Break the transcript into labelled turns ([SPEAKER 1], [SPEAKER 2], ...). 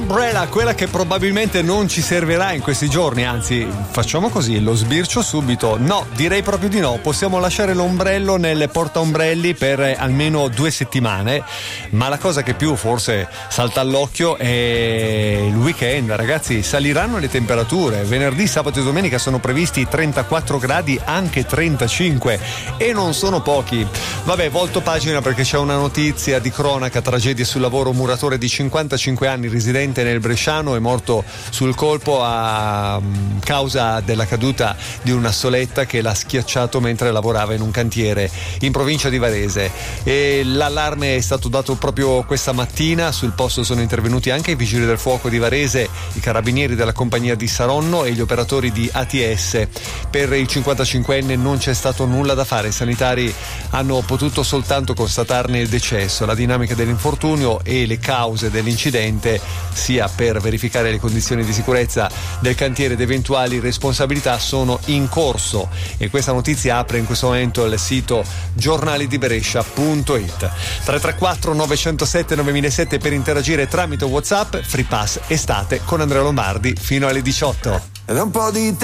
[SPEAKER 1] Umbrella, quella che probabilmente non ci servirà in questi giorni, anzi facciamo così, lo sbircio subito. No, direi proprio di no, possiamo lasciare l'ombrello nel portaombrelli per almeno 2 settimane, ma la cosa che più forse salta all'occhio è il weekend, ragazzi. Saliranno le temperature, venerdì, sabato e domenica sono previsti 34 gradi, anche 35, e non sono pochi. Vabbè, volto pagina perché c'è una notizia di cronaca: tragedie sul lavoro, un muratore di 55 anni residente nel Bresciano è morto sul colpo a causa della caduta di una soletta che l'ha schiacciato mentre lavorava in un cantiere in provincia di Varese, e l'allarme è stato dato proprio questa mattina. Sul posto sono intervenuti anche i vigili del fuoco di Varese, i carabinieri della compagnia di Saronno e gli operatori di ATS. Per il 55enne non c'è stato nulla da fare, i sanitari hanno potuto soltanto constatarne il decesso. La dinamica dell'infortunio e le cause dell'incidente, sia per verificare le condizioni di sicurezza del cantiere ed eventuali responsabilità, sono in corso, e questa notizia apre in questo momento il sito giornalidibrescia.it. 334 907 9007 per interagire tramite WhatsApp. Free Pass estate con Andrea Lombardi fino alle 18.
[SPEAKER 2] Ed è un po' di